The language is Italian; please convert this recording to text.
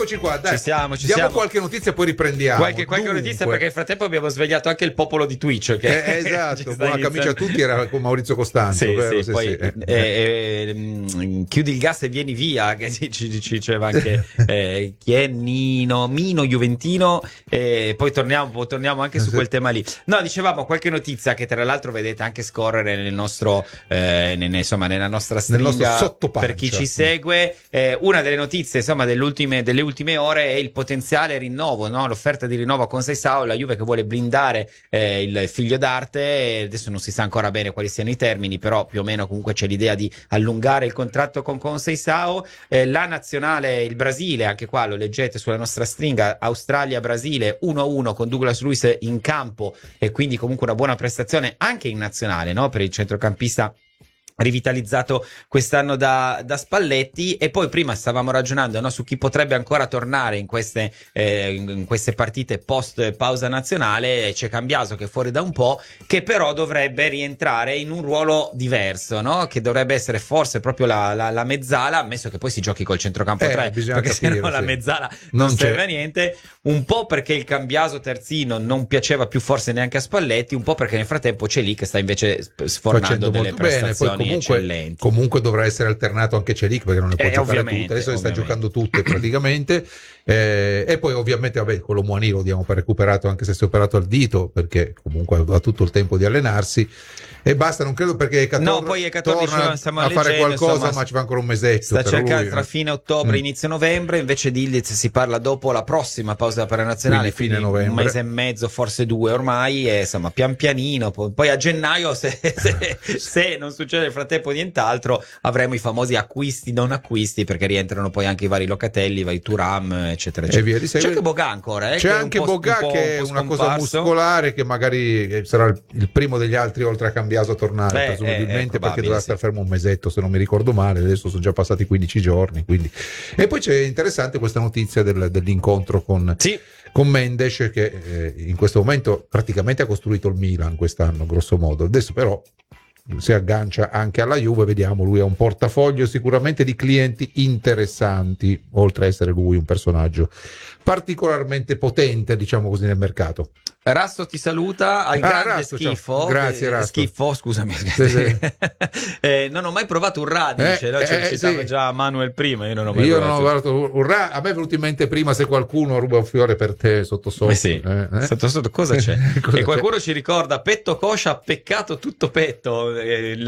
eccoci qua, dai. Ci siamo. Diamo qualche notizia e poi riprendiamo. Qualche notizia, perché nel frattempo abbiamo svegliato anche il popolo di Twitch. Che esatto, buona camicia a tutti, era con Maurizio Costanzo. Sì, vero? sì, poi chiudi il gas e vieni via, che ci diceva anche chi è Mino Juventino, poi torniamo anche su quel tema lì. No, dicevamo quelle notizia che tra l'altro vedete anche scorrere nel nostro nella nostra stringa per chi ci segue. Una delle notizie delle ultime ore è il potenziale rinnovo, no? L'offerta di rinnovo a Conceição, la Juve che vuole blindare il figlio d'arte. Adesso non si sa ancora bene quali siano i termini, però più o meno comunque c'è l'idea di allungare il contratto con Conceição. La nazionale, il Brasile, anche qua lo leggete sulla nostra stringa, Australia-Brasile 1-1 con Douglas Luiz in campo, e quindi comunque una buona prestazione anche in nazionale, no? Per il centrocampista rivitalizzato quest'anno da Spalletti. E poi prima stavamo ragionando, no, su chi potrebbe ancora tornare in queste partite post pausa nazionale. C'è Cambiaso che è fuori da un po', che però dovrebbe rientrare in un ruolo diverso, no? Che dovrebbe essere forse proprio la mezzala, ammesso che poi si giochi col centrocampo 3, perché sennò la mezzala non serve a niente. Un po' perché il Cambiaso terzino non piaceva più forse neanche a Spalletti, un po' perché nel frattempo c'è lì che sta invece sfornando delle prestazioni eccellenti. Comunque dovrà essere alternato anche Celic, perché non le può giocare tutte. Adesso le sta giocando tutte praticamente. E poi ovviamente con l'Omuani lo diamo per recuperato, anche se si è operato al dito, perché comunque ha tutto il tempo di allenarsi. E basta, non credo, perché poi torna a fare qualcosa, ma ci va ancora un mesetto. Sta cercando tra fine ottobre e inizio novembre. Invece di Ildiz si parla dopo la prossima pausa per la nazionale, quindi un mese e mezzo, forse 2 ormai, e insomma pian pianino. Poi a gennaio, se non succede nel frattempo nient'altro, avremo i famosi acquisti non acquisti, perché rientrano poi anche i vari Locatelli, i vari Thuram, eccetera, eccetera. C'è anche Boga ancora, c'è anche Boga che è una cosa muscolare, che magari sarà il primo degli altri oltre a Cambiaso a tornare, presumibilmente, perché doveva stare fermo un mesetto, se non mi ricordo male. Adesso sono già passati 15 giorni, quindi. E poi c'è interessante questa notizia dell'incontro con Mendes, che in questo momento praticamente ha costruito il Milan quest'anno, grosso modo. Adesso però si aggancia anche alla Juve, vediamo. Lui ha un portafoglio sicuramente di clienti interessanti, oltre a essere lui un personaggio particolarmente potente, diciamo così, nel mercato. Rasto ti saluta, al grande Rasto, schifo. Grazie Rasto. Schifo, scusami. Non ho mai provato un radice, no? Citava già Manuel prima, io non ho mai provato un radice. A me è venuto in mente prima, se qualcuno ruba un fiore per te sotto sotto. Sotto cosa c'è? E qualcuno ci ricorda petto coscia, peccato tutto petto.